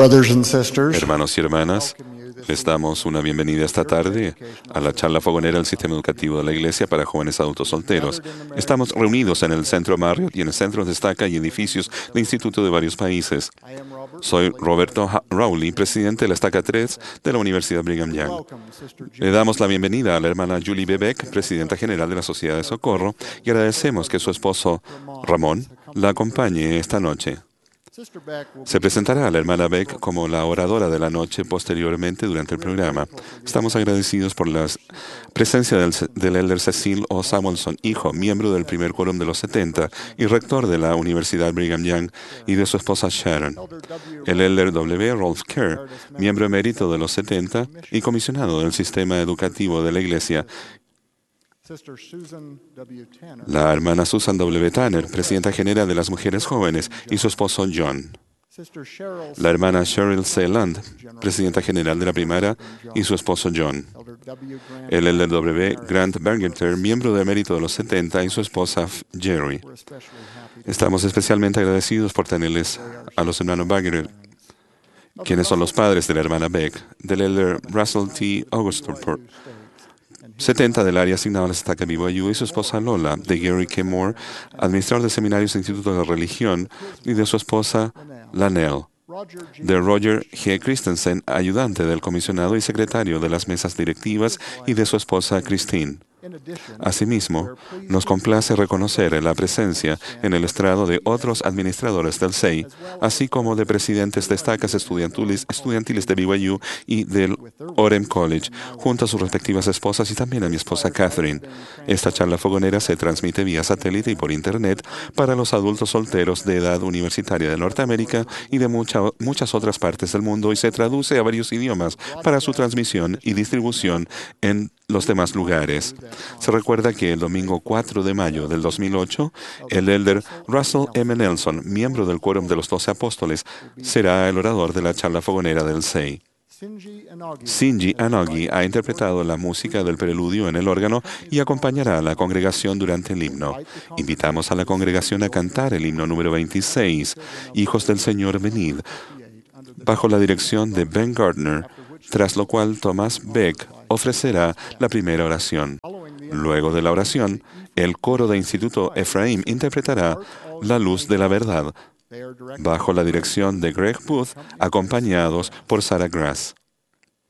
brothers and sisters. Hermanos y hermanas, les damos una bienvenida esta tarde a la charla fogonera del Sistema Educativo de la Iglesia para jóvenes adultos solteros. Estamos reunidos en el Centro Marriott y en el Centro Destaca y edificios de instituto de varios países. Soy Roberto Rowley, presidente de la Estaca 3 de la Universidad Brigham Young. Le damos la bienvenida a la hermana Julie Bebeck, presidenta general de la Sociedad de Socorro, y agradecemos que su esposo Ramón la acompañe esta noche. Se presentará a la hermana Beck como la oradora de la noche posteriormente durante el programa. Estamos agradecidos por la presencia del elder Cecil O. Samuelson, hijo, miembro del primer quórum de los 70 y rector de la Universidad Brigham Young, y de su esposa Sharon. El elder W. Rolf Kerr, miembro emérito de los 70 y comisionado del sistema educativo de la Iglesia. La hermana Susan W. Tanner, presidenta general de las mujeres jóvenes, y su esposo John. La hermana Cheryl C. Land, presidenta general de la primaria, y su esposo John. El elder W. Grant Bergeter, miembro de emérito de los 70, y su esposa Jerry. Estamos especialmente agradecidos por tenerles a los hermanos Bergeter, quienes son los padres de la hermana Beck, del elder Russell T. Augustport, 70 del área asignado a la Estaca BYU, y su esposa Lola, de Gary K. Moore, administrador de seminarios e institutos de religión, y de su esposa Lanelle, de Roger G. Christensen, ayudante del comisionado y secretario de las mesas directivas, y de su esposa Christine. Asimismo, nos complace reconocer la presencia en el estrado de otros administradores del SEI, así como de presidentes de estacas estudiantiles de BYU y del Orem College, junto a sus respectivas esposas y también a mi esposa Catherine. Esta charla fogonera se transmite vía satélite y por Internet para los adultos solteros de edad universitaria de Norteamérica y de muchas otras partes del mundo, y se traduce a varios idiomas para su transmisión y distribución en los demás lugares. Se recuerda que el domingo 4 de mayo del 2008, el elder Russell M. Nelson, miembro del Quórum de los 12 Apóstoles, será el orador de la charla fogonera del SEI. Shinji Anogi ha interpretado la música del preludio en el órgano y acompañará a la congregación durante el himno. Invitamos a la congregación a cantar el himno número 26, Hijos del Señor, venid, bajo la dirección de Ben Gardner, tras lo cual Thomas Beck ofrecerá la primera oración. Luego de la oración, el coro de Instituto Ephraim interpretará La Luz de la Verdad, bajo la dirección de Greg Booth, acompañados por Sarah Grass.